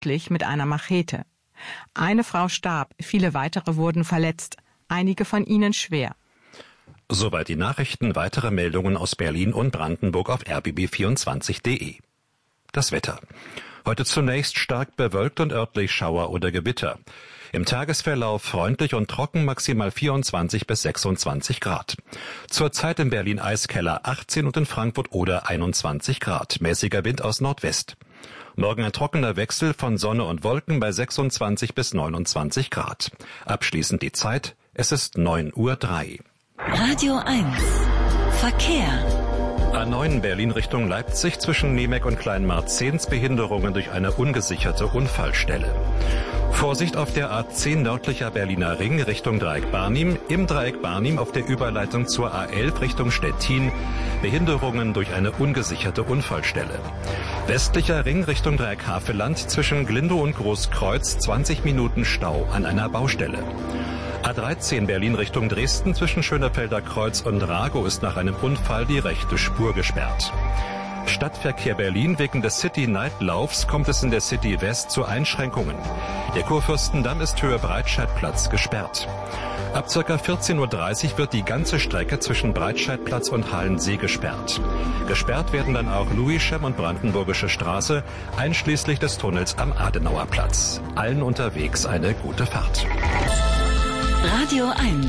tödlich mit einer Machete. Eine Frau starb, viele weitere wurden verletzt, einige von ihnen schwer. Soweit die Nachrichten, weitere Meldungen aus Berlin und Brandenburg auf rbb24.de. Das Wetter. Heute zunächst stark bewölkt und örtlich Schauer oder Gewitter. Im Tagesverlauf freundlich und trocken, maximal 24 bis 26 Grad. Zurzeit in Berlin Eiskeller 18 und in Frankfurt Oder 21 Grad. Mäßiger Wind aus Nordwest. Morgen ein trockener Wechsel von Sonne und Wolken bei 26 bis 29 Grad. Abschließend die Zeit, es ist 9:03 Uhr. Radio 1 Verkehr. A9 Berlin Richtung Leipzig zwischen Niemek und Kleinmarzens Behinderungen durch eine ungesicherte Unfallstelle. Vorsicht auf der A10 nördlicher Berliner Ring Richtung Dreieck Barnim, im Dreieck Barnim auf der Überleitung zur A11 Richtung Stettin, Behinderungen durch eine ungesicherte Unfallstelle. Westlicher Ring Richtung Dreieck Havelland zwischen Glindow und Großkreuz 20 Minuten Stau an einer Baustelle. A13 Berlin Richtung Dresden zwischen Schönefelder Kreuz und Ragow ist nach einem Unfall die rechte Spur gesperrt. Stadtverkehr Berlin wegen des City-Night-Laufs kommt es in der City West zu Einschränkungen. Der Kurfürstendamm ist Höhe Breitscheidplatz gesperrt. Ab ca. 14:30 Uhr wird die ganze Strecke zwischen Breitscheidplatz und Halensee gesperrt. Gesperrt werden dann auch Louischem und Brandenburgische Straße, einschließlich des Tunnels am Adenauerplatz. Allen unterwegs eine gute Fahrt. Radio 1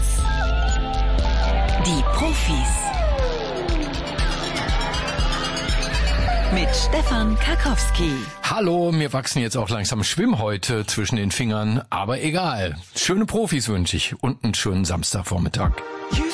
Die Profis mit Stefan Karkowski. Hallo, mir wachsen jetzt auch langsam Schwimmhäute zwischen den Fingern, aber egal. Schöne Profis wünsche ich und einen schönen Samstagvormittag.